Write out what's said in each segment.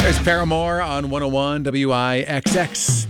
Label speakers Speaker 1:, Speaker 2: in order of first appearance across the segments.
Speaker 1: There's Paramore on 101 WIXX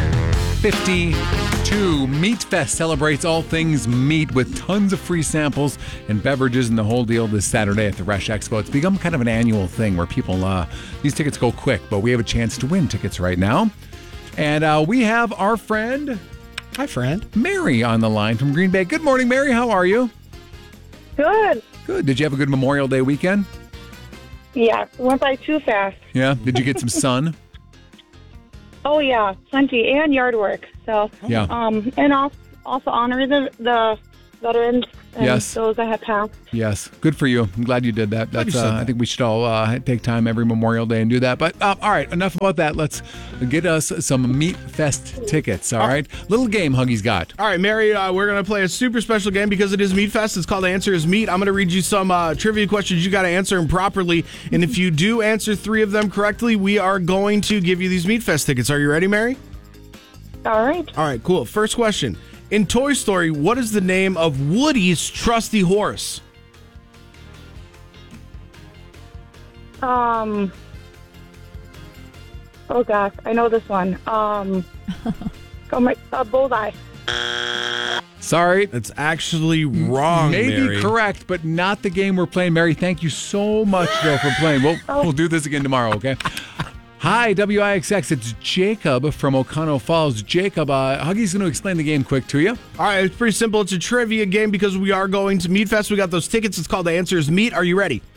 Speaker 1: 852. Meat Fest celebrates all things meat with tons of free samples and beverages and the whole deal this Saturday at the Rush Expo. It's become kind of an annual thing where people, these tickets go quick, but we have a chance to win tickets right now. And we have our friend,
Speaker 2: hi friend,
Speaker 1: Mary on the line from Green Bay. Good morning, Mary. How are you?
Speaker 3: Good.
Speaker 1: Good. Did you have a good Memorial Day weekend?
Speaker 3: Yeah, went by too fast.
Speaker 1: Yeah. Did you get some sun?
Speaker 3: Oh yeah, plenty and yard work. So
Speaker 1: Yeah.
Speaker 3: And also honor the veterans and
Speaker 1: Yes.
Speaker 3: those that have passed.
Speaker 1: Yes. Good for you. I'm glad you did that.
Speaker 2: Glad you
Speaker 1: That's
Speaker 2: said
Speaker 1: I
Speaker 2: that.
Speaker 1: think we should all take time every Memorial Day and do that. But all right, enough about that. Let's get us some Meat Fest tickets. All right. Little game Huggy's got.
Speaker 2: All right, Mary, we're going to play a super special game because it is Meat Fest. It's called Answer is Meat. I'm going to read you some trivia questions. You got to answer them properly. And if you do answer 3 of them correctly, we are going to give you these Meat Fest tickets. Are you ready, Mary?
Speaker 3: All right.
Speaker 2: All right, cool. First question. In Toy Story, what is the name of Woody's trusty horse?
Speaker 3: Oh gosh, I know this one. Bullseye.
Speaker 1: Sorry.
Speaker 2: That's actually wrong,
Speaker 1: Maybe
Speaker 2: Mary.
Speaker 1: correct, but not the game we're playing. Mary, thank you so much, though, for playing. We'll do this again tomorrow, okay? Hi, WIXX. It's Jacob from O'Connell Falls. Jacob, Huggy's going to explain the game quick to you.
Speaker 2: All right, it's pretty simple. It's a trivia game because we are going to Meat Fest. We got those tickets. It's called The Answer is Meat. Are you ready?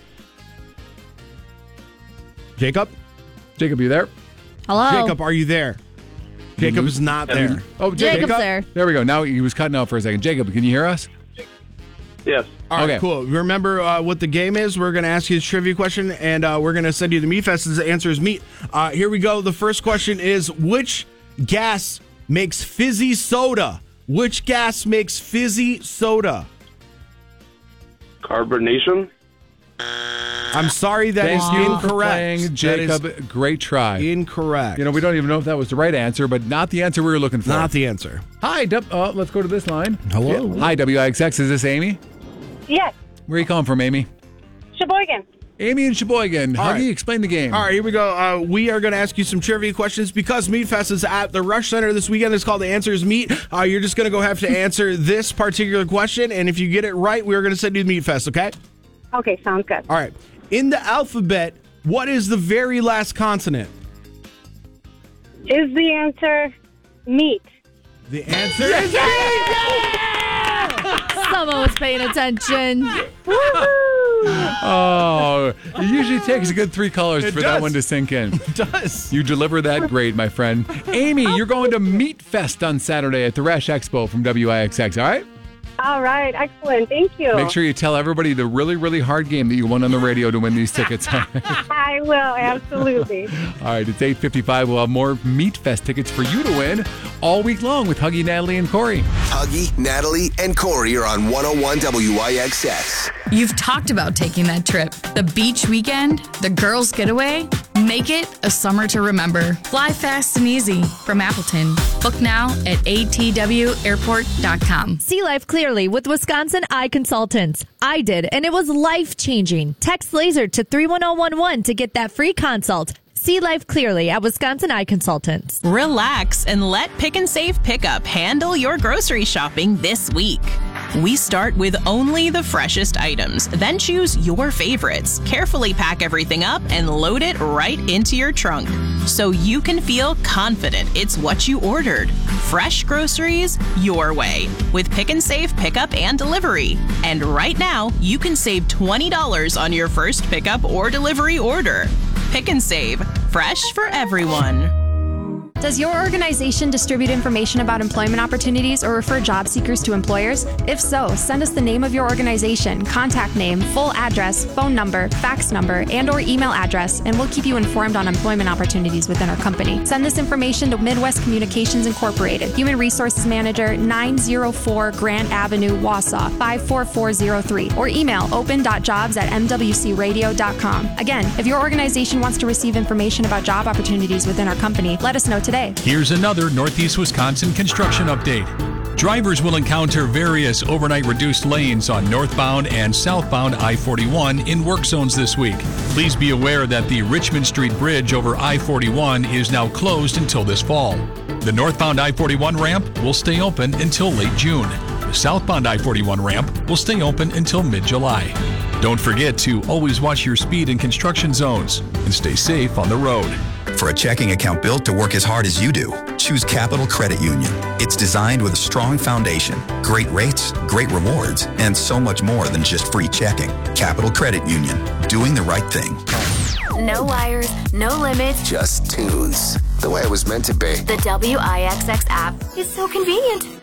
Speaker 2: Jacob?
Speaker 1: Jacob, you there?
Speaker 4: Hello.
Speaker 2: Jacob, are you there? Jacob is not there.
Speaker 1: Oh,
Speaker 4: Jacob's there.
Speaker 1: There we go. Now he was cutting out for a second. Jacob, can you hear us?
Speaker 5: Yes.
Speaker 2: All right,
Speaker 1: Okay.
Speaker 2: cool. Remember what the game is? We're going to ask you this trivia question, and we're going to send you the Meat Fest. The answer is meat. Here we go. The first question is, which gas makes fizzy soda? Which gas makes fizzy soda?
Speaker 5: Carbonation.
Speaker 2: I'm sorry, that is
Speaker 1: Thank you for
Speaker 2: incorrect.
Speaker 1: playing,
Speaker 2: That
Speaker 1: Jacob.
Speaker 2: is
Speaker 1: Great try.
Speaker 2: incorrect.
Speaker 1: We don't even know if that was the right answer, but not the answer we were looking for.
Speaker 2: Not the answer.
Speaker 1: Hi, let's go to this line.
Speaker 2: Hello.
Speaker 1: Yeah. Hi, WIXX. Is this Amy?
Speaker 3: Yes.
Speaker 1: Where are you calling from, Amy?
Speaker 3: Sheboygan.
Speaker 1: Amy in Sheboygan.
Speaker 2: All
Speaker 1: Huggy,
Speaker 2: right.
Speaker 1: explain the game.
Speaker 2: All right, here we go. We are going to ask you some trivia questions because Meat Fest is at the Rush Center this weekend. It's called The Answer is Meat. You're just going to have to answer this particular question, and if you get it right, we're going to send you to Meat Fest, okay?
Speaker 3: Okay, sounds good.
Speaker 2: All right. In the alphabet, what is the very last consonant?
Speaker 3: Is the answer meat?
Speaker 2: The answer is
Speaker 4: Someone was paying attention.
Speaker 1: Oh, it usually takes a good 3 colors for that
Speaker 2: does.
Speaker 1: one to sink in.
Speaker 2: It does.
Speaker 1: You deliver that great, my friend. Amy, you're going to Meat Fest on Saturday at the Rush Expo from WIXX, all right?
Speaker 3: All right, excellent. Thank you.
Speaker 1: Make sure you tell everybody the really, really hard game that you won on the radio to win these tickets. All
Speaker 3: I will, absolutely.
Speaker 1: right, it's 8:55. We'll have more Meat Fest tickets for you to win all week long with Huggy, Natalie, and Corey.
Speaker 6: Huggy, Natalie, and Corey are on 101 WIXX.
Speaker 7: You've talked about taking that trip. The beach weekend, the girls' getaway. Make it a summer to remember. Fly fast and easy from Appleton. Book now at atwairport.com.
Speaker 4: See life clearly with Wisconsin Eye Consultants. I did, and it was life-changing. Text LASER to 31011 to get that free consult. See life clearly at Wisconsin Eye Consultants.
Speaker 8: Relax and let Pick and Save Pickup handle your grocery shopping this week. We start with only the freshest items, then choose your favorites. Carefully pack everything up and load it right into your trunk so you can feel confident it's what you ordered. Fresh groceries your way with Pick and Save Pickup and Delivery. And right now, you can save $20 on your first pickup or delivery order. Pick and Save, fresh for everyone.
Speaker 9: Does your organization distribute information about employment opportunities or refer job seekers to employers? If so, send us the name of your organization, contact name, full address, phone number, fax number, and/or email address, and we'll keep you informed on employment opportunities within our company. Send this information to Midwest Communications Incorporated, Human Resources Manager, 904 Grant Avenue, Wausau, 54403, or email open.jobs@mwcradio.com. Again, if your organization wants to receive information about job opportunities within our company, let us know today.
Speaker 10: Here's another Northeast Wisconsin construction update.
Speaker 5: Drivers will encounter various overnight reduced lanes on northbound and southbound I-41 in work zones this week. Please be aware that the Richmond Street Bridge over I-41 is now closed until this fall. The northbound I-41 ramp will stay open until late June. The southbound I-41 ramp will stay open until mid-July. Don't forget to always watch your speed in construction zones and stay safe on the road.
Speaker 10: For a checking account built to work as hard as you do, choose Capital Credit Union. It's designed with a strong foundation, great rates, great rewards, and so much more than just free checking. Capital Credit Union, doing the right thing.
Speaker 11: No wires, no limits.
Speaker 6: Just tunes. The way it was meant to be.
Speaker 11: The WIXX app is so convenient.